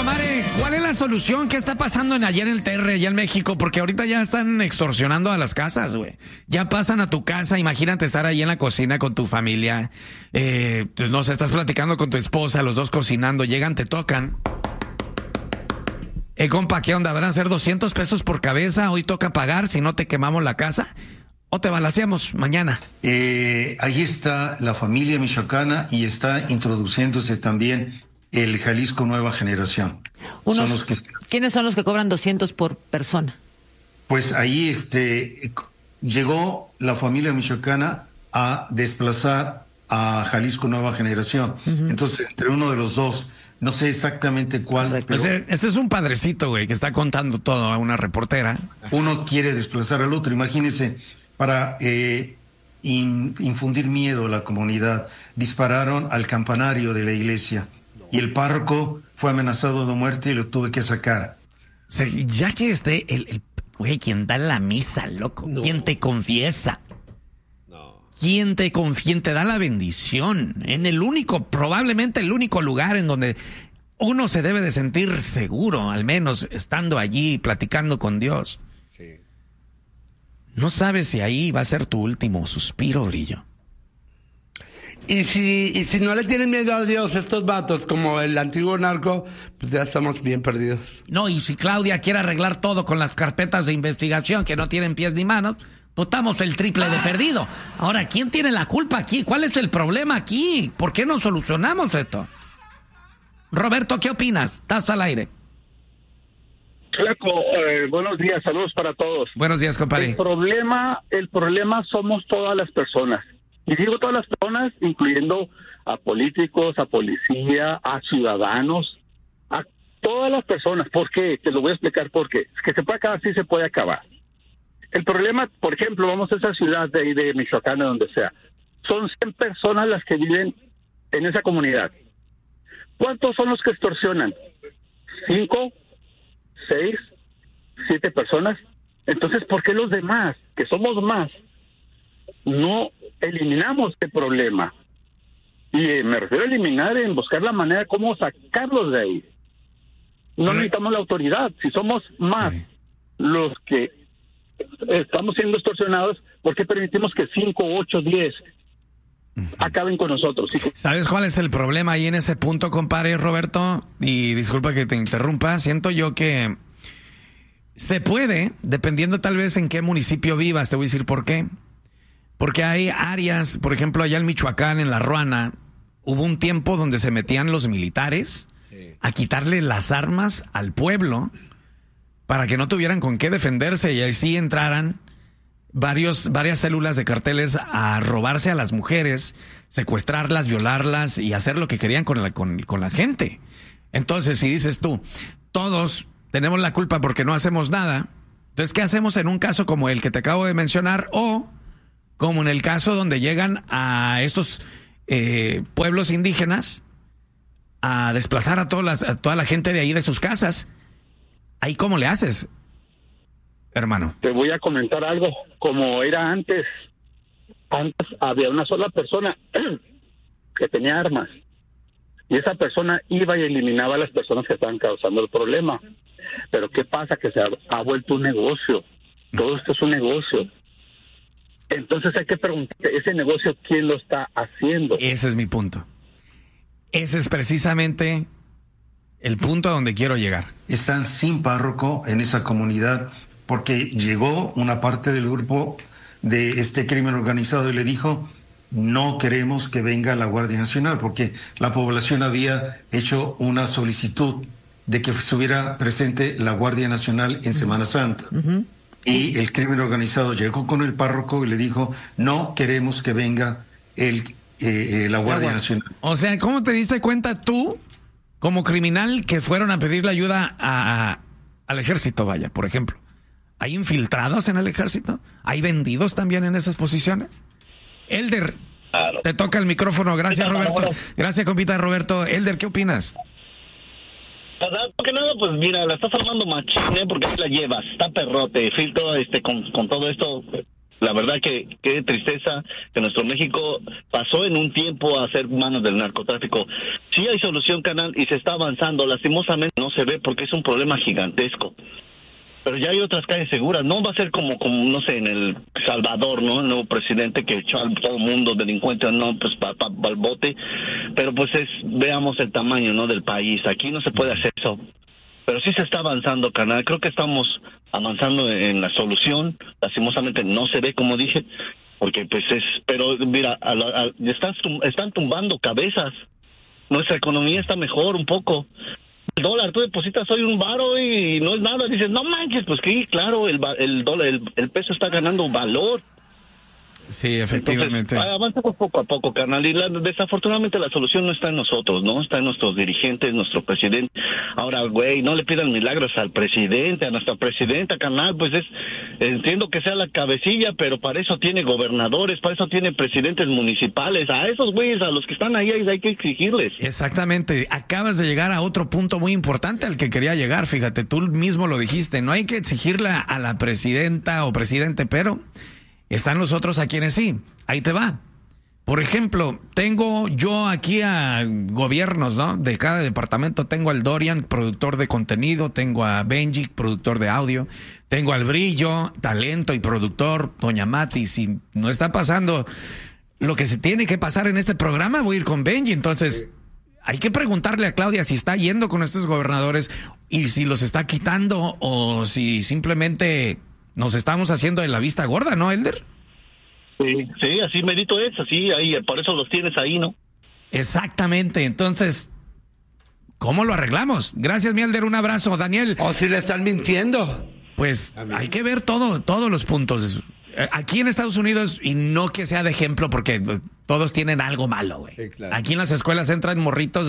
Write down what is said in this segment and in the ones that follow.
comadre, ¿cuál es la solución? ¿Qué está pasando allá en el TR, allá en México? Porque ahorita ya están extorsionando a las casas, güey. Ya pasan a tu casa, imagínate estar ahí en la cocina con tu familia. No sé, estás platicando con tu esposa, los dos cocinando, llegan, te tocan. Compa, ¿qué onda? ¿Van a ser 200 pesos por cabeza? Hoy toca pagar, si no te quemamos la casa. ¿O te balaceamos mañana? Ahí está la familia michoacana y está introduciéndose también el Jalisco Nueva Generación. ¿Quiénes son los que cobran 200 por persona? Pues ahí llegó la familia michoacana a desplazar a Jalisco Nueva Generación. Uh-huh. Entonces, entre uno de los dos, no sé exactamente cuál. Pero este es un padrecito, güey, que está contando todo a una reportera. Uno quiere desplazar al otro, imagínense, para infundir miedo a la comunidad. Dispararon al campanario de la iglesia. Y el párroco fue amenazado de muerte y lo tuve que sacar. O sea, ya que esté el güey, quien da la misa, loco, no. Quien te confiesa, no. Quien te da la bendición, probablemente el único lugar en donde uno se debe de sentir seguro, al menos estando allí platicando con Dios. Sí. No sabes si ahí va a ser tu último suspiro, Brillo. Y si no le tienen miedo a Dios estos vatos, como el antiguo narco, pues ya estamos bien perdidos. No, y si Claudia quiere arreglar todo con las carpetas de investigación que no tienen pies ni manos, pues estamos el triple de perdido. Ahora, ¿quién tiene la culpa aquí? ¿Cuál es el problema aquí? ¿Por qué no solucionamos esto? Roberto, ¿qué opinas? Estás al aire. Flaco, buenos días, saludos para todos. Buenos días, compadre. El problema somos todas las personas. Y digo todas las personas, incluyendo a políticos, a policía, a ciudadanos, a todas las personas. ¿Por qué? Te lo voy a explicar por qué. Es que se puede acabar, sí se puede acabar. El problema, por ejemplo, vamos a esa ciudad de ahí de Michoacán, de donde sea. Son 100 personas las que viven en esa comunidad. ¿Cuántos son los que extorsionan? 5, 6, 7 personas. Entonces, ¿por qué los demás, que somos más, no eliminamos este problema? Y me refiero a eliminar en buscar la manera de cómo sacarlos de ahí. No necesitamos la autoridad. Si somos más los que estamos siendo extorsionados, ¿por qué permitimos que 5, 8, 10 acaben con nosotros? ¿Sabes cuál es el problema ahí en ese punto, compadre Roberto? Y disculpa que te interrumpa. Siento yo que se puede, dependiendo tal vez en qué municipio vivas. Te voy a decir por qué. Porque hay áreas, por ejemplo, allá en Michoacán, en La Ruana, hubo un tiempo donde se metían los militares a quitarle las armas al pueblo para que no tuvieran con qué defenderse y así entraran varias células de carteles a robarse a las mujeres, secuestrarlas, violarlas y hacer lo que querían con la gente. Entonces, si dices tú, todos tenemos la culpa porque no hacemos nada, entonces, ¿qué hacemos en un caso como el que te acabo de mencionar o como en el caso donde llegan a estos pueblos indígenas a desplazar a toda la gente de ahí de sus casas? ¿Ahí cómo le haces, hermano? Te voy a comentar algo. Como era antes había una sola persona que tenía armas y esa persona iba y eliminaba a las personas que estaban causando el problema. Pero ¿qué pasa? Que se ha vuelto un negocio. Todo esto es un negocio. Entonces hay que preguntar, ¿ese negocio quién lo está haciendo? Ese es mi punto. Ese es precisamente el punto a donde quiero llegar. Están sin párroco en esa comunidad porque llegó una parte del grupo de este crimen organizado y le dijo, no queremos que venga la Guardia Nacional, porque la población había hecho una solicitud de que estuviera presente la Guardia Nacional en Semana Santa. Uh-huh. Y el crimen organizado llegó con el párroco y le dijo, no queremos que venga la Guardia Nacional. O sea, ¿cómo te diste cuenta tú, como criminal, que fueron a pedirle ayuda al ejército, vaya, por ejemplo? ¿Hay infiltrados en el ejército? ¿Hay vendidos también en esas posiciones? Elder, claro. Te toca el micrófono. Gracias, Roberto. Gracias, compita Roberto. Elder, ¿qué opinas? Porque nada, pues mira, la estás armando machín, porque ahí la llevas, está perrote, filtro, con todo esto, La verdad que qué tristeza que nuestro México pasó en un tiempo a ser manos del narcotráfico. Sí hay solución, carnal, y se está avanzando. Lastimosamente no se ve porque es un problema gigantesco. Pero ya hay otras calles seguras. No va a ser como no sé, en El Salvador, ¿no? El nuevo presidente que echó a todo el mundo delincuente, no, pues al bote. Pero pues veamos el tamaño, ¿no? Del país. Aquí no se puede hacer eso. Pero sí se está avanzando, carnal. Creo que estamos avanzando en la solución. Lastimosamente no se ve, como dije, porque pues pero mira, están tumbando cabezas. Nuestra economía está mejor un poco. El dólar, tú depositas hoy $1 y no es nada. Dices, no manches, pues que claro, el dólar, el peso está ganando valor. Sí, efectivamente. Entonces, avanzamos poco a poco, carnal, y desafortunadamente la solución no está en nosotros, ¿no? Está en nuestros dirigentes, nuestro presidente. Ahora, güey, no le pidan milagros al presidente, a nuestra presidenta, carnal, pues entiendo que sea la cabecilla, pero para eso tiene gobernadores, para eso tiene presidentes municipales. A esos güeyes, a los que están ahí hay que exigirles. Exactamente. Acabas de llegar a otro punto muy importante al que quería llegar, fíjate, tú mismo lo dijiste, no hay que exigirle a la presidenta o presidente, pero están los otros a quienes sí. Ahí te va. Por ejemplo, tengo yo aquí a gobiernos, ¿no? De cada departamento tengo al Dorian, productor de contenido, tengo a Benji, productor de audio, tengo al Brillo, talento y productor, doña Mati. Si no está pasando lo que se tiene que pasar en este programa, voy a ir con Benji. Entonces, hay que preguntarle a Claudia si está yendo con estos gobernadores y si los está quitando o si simplemente nos estamos haciendo de la vista gorda, ¿no, Elder? Sí, así merito es, así, ahí, por eso los tienes ahí, ¿no? Exactamente, entonces, ¿cómo lo arreglamos? Gracias, mi Elder, un abrazo. Daniel. O si le están mintiendo. Pues hay que ver todos los puntos. Aquí en Estados Unidos, y no que sea de ejemplo, porque todos tienen algo malo, güey. Sí, claro. Aquí en las escuelas entran morritos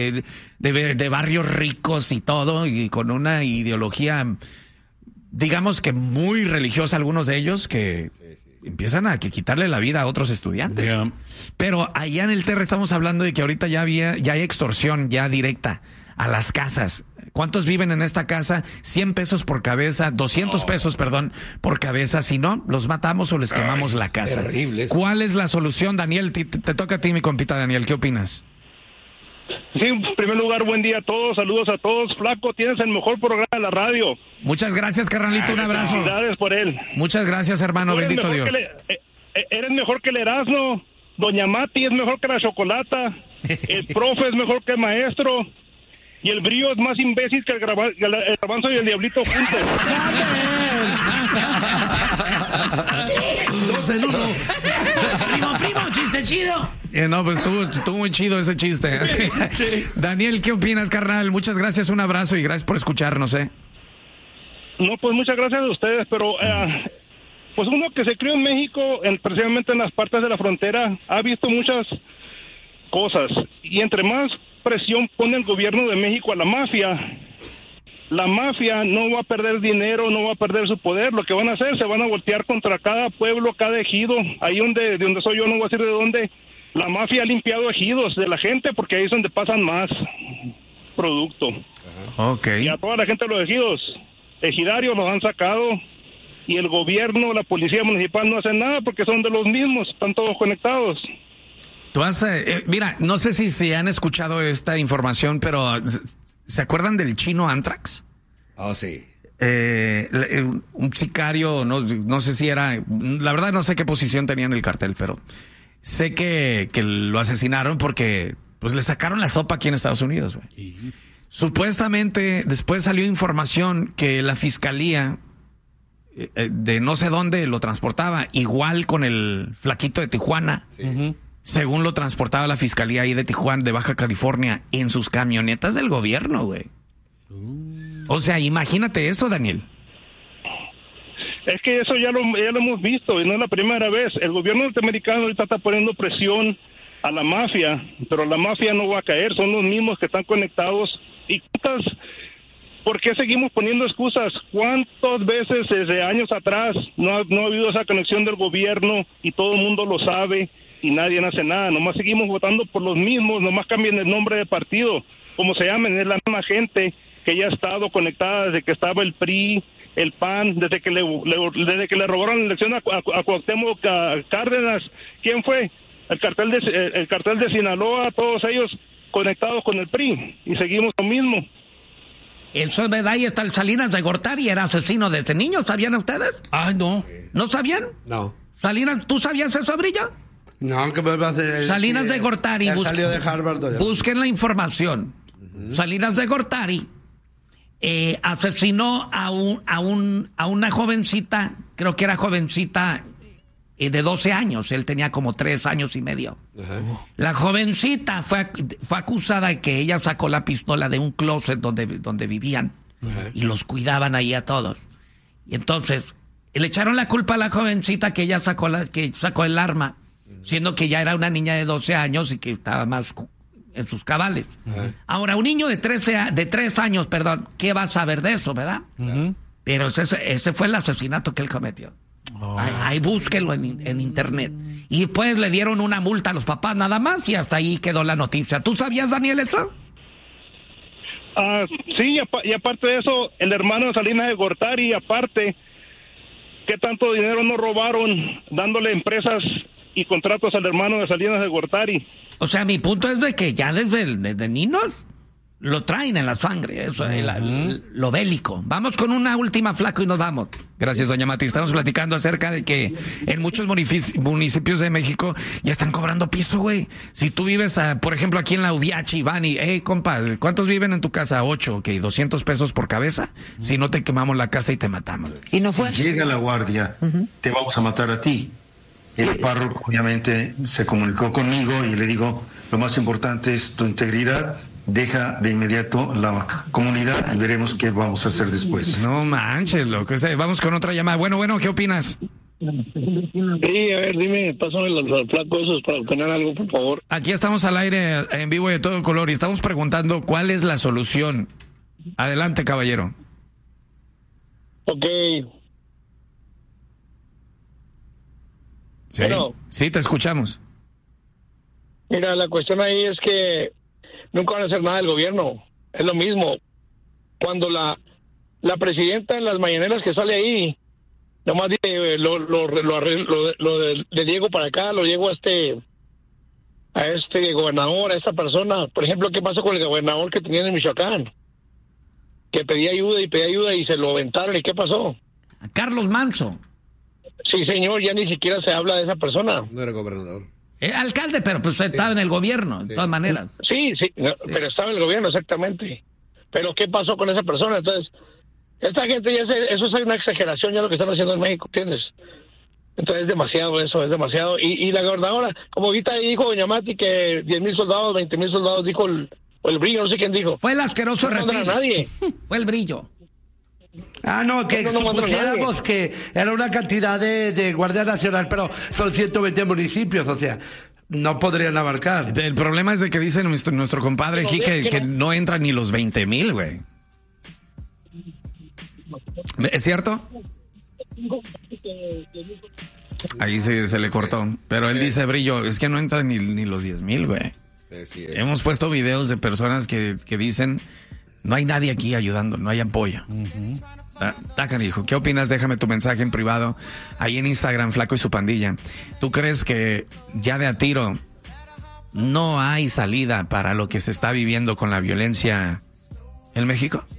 de barrios ricos y todo, y con una ideología, digamos que muy religiosa, algunos de ellos, que empiezan a quitarle la vida a otros estudiantes. Yeah. Pero allá en el TR estamos hablando de que ahorita ya hay extorsión ya directa a las casas. ¿Cuántos viven en esta casa? 100 pesos por cabeza, 200 pesos, perdón, por cabeza. Si no, los matamos o les quemamos la casa. Terribles. ¿Cuál es la solución, Daniel? Te toca a ti, mi compita Daniel. ¿Qué opinas? Sí, en primer lugar, buen día a todos, saludos a todos. Flaco, tienes el mejor programa de la radio. Muchas gracias, carnalito, un abrazo. Felicidades por él. Muchas gracias, hermano, bendito Dios. Eres mejor que el Erasmo, doña Mati es mejor que la Chocolata, el profe es mejor que el maestro, y el Brillo es más imbécil que el Garbanzo y el Diablito juntos. 2 en 1. Primo, chiste chido. No, pues estuvo muy chido ese chiste. Sí. Daniel, ¿qué opinas, carnal? Muchas gracias, un abrazo y gracias por escucharnos, No, pues muchas gracias a ustedes, pero pues uno que se crió en México, precisamente en las partes de la frontera, ha visto muchas cosas, y entre más presión pone el gobierno de México a la mafia no va a perder dinero, no va a perder su poder. Lo que van a hacer, se van a voltear contra cada pueblo, cada ejido. Ahí de donde soy yo, no voy a decir de dónde, la mafia ha limpiado ejidos de la gente, porque ahí es donde pasan más producto. Okay. Y a toda la gente de los ejidarios los han sacado, y el gobierno, la policía municipal no hacen nada porque son de los mismos, están todos conectados. Mira, no sé si se han escuchado esta información, pero ¿se acuerdan del chino Anthrax? Oh, sí. Un sicario, no sé si era, la verdad no sé qué posición tenía en el cartel, pero sé que lo asesinaron porque pues le sacaron la sopa aquí en Estados Unidos, güey. Supuestamente después salió información que la fiscalía de no sé dónde lo transportaba, igual con el flaquito de Tijuana. Sí. Según lo transportaba la fiscalía ahí de Tijuana, de Baja California, en sus camionetas del gobierno, güey. O sea, imagínate eso, Daniel. Es que eso ya lo hemos visto, y no es la primera vez. El gobierno norteamericano ahorita está poniendo presión a la mafia, pero la mafia no va a caer, son los mismos que están conectados. ¿Y por qué seguimos poniendo excusas? ¿Cuántas veces desde años atrás no ha habido esa conexión del gobierno y todo el mundo lo sabe? Y nadie hace nada, nomás seguimos votando por los mismos, nomás cambian el nombre de partido, como se llamen, es la misma gente que ya ha estado conectada desde que estaba el PRI, el PAN, desde que le robaron la elección a Cuauhtémoc Cárdenas. ¿Quién fue? El cartel de Sinaloa, todos ellos conectados con el PRI, y seguimos lo mismo. Eso es verdad, y está el Salinas de Gortari, era asesino desde niño, ¿sabían ustedes? Ay, no. ¿No sabían? No. Salinas, ¿tú sabías eso, Brillo? No, que me va a hacer... Salinas de Gortari, salió de Harvard. Busquen la información. Salinas de Gortari asesinó a una jovencita, creo que era jovencita de 12 años, él tenía como 3 años y medio. La jovencita fue acusada de que ella sacó la pistola de un closet donde vivían y los cuidaban ahí a todos. Y entonces le echaron la culpa a la jovencita que ella sacó el arma, siendo que ya era una niña de 12 años y que estaba más en sus cabales. Ahora, un niño de 3 años, ¿qué va a saber de eso, verdad? Pero ese fue el asesinato que él cometió. Ahí búsquelo en internet. Y después le dieron una multa a los papás nada más y hasta ahí quedó la noticia. ¿Tú sabías, Daniel, eso? Sí, y aparte de eso, el hermano de Salinas de Gortari, aparte, ¿qué tanto dinero no robaron dándole empresas y contratos al hermano de Salinas de Gortari? O sea, mi punto es de que ya desde niños lo traen en la sangre, eso, lo bélico. Vamos con una última, Flaco, y nos vamos. Gracias, doña Mati. Estamos platicando acerca de que en muchos municipios de México ya están cobrando piso, güey. Si tú vives, por ejemplo, aquí en la Ubiachi, van y, compa, ¿cuántos viven en tu casa? 8, ok, 200 pesos por cabeza. Si no, te quemamos la casa y te matamos. ¿Y no fue? Si llega la guardia, te vamos a matar a ti. El párroco obviamente se comunicó conmigo y le digo, lo más importante es tu integridad, deja de inmediato la comunidad y veremos qué vamos a hacer después. No manches, loco. Vamos con otra llamada. Bueno, ¿qué opinas? Sí, a ver, dime, pásame los flacos esos para obtener algo, por favor. Aquí estamos al aire en vivo y de todo color y estamos preguntando cuál es la solución. Adelante, caballero. Ok. Sí, bueno, sí, te escuchamos. Mira, la cuestión ahí es que nunca van a hacer nada del gobierno. Es lo mismo. Cuando la presidenta en las mañaneras que sale ahí, nomás dice, le llego para acá, lo llego a este gobernador, a esta persona. Por ejemplo, ¿qué pasó con el gobernador que tenían en Michoacán? Que pedía ayuda y se lo aventaron. ¿Y qué pasó? A Carlos Manso. Sí, señor, ya ni siquiera se habla de esa persona. No era gobernador. Alcalde, pero pues estaba en el gobierno, de todas maneras. Sí, pero estaba en el gobierno, exactamente. Pero ¿qué pasó con esa persona? Entonces, esta gente eso es una exageración ya lo que están haciendo en México, ¿entiendes? Entonces es demasiado eso, es demasiado. Y la gobernadora, como ahorita dijo doña Mati que 10,000 soldados, 20,000 soldados, dijo el Brillo, no sé quién dijo. Fue el asqueroso no reptil. a nadie. Fue el Brillo. Que supusiéramos que era una cantidad de Guardia Nacional, pero son 120 municipios, o sea, no podrían abarcar. El problema es de que dice nuestro compadre aquí que no entran ni los 20,000, güey. ¿Es cierto? Ahí se le cortó. Pero él dice, Brillo, es que no entran ni los 10,000, güey. Sí, hemos puesto videos de personas que dicen, no hay nadie aquí ayudando, no hay apoyo. Tacan dijo, ¿qué opinas? Déjame tu mensaje en privado ahí en Instagram, Flaco y su pandilla. ¿Tú crees que ya de a tiro no hay salida para lo que se está viviendo con la violencia en México?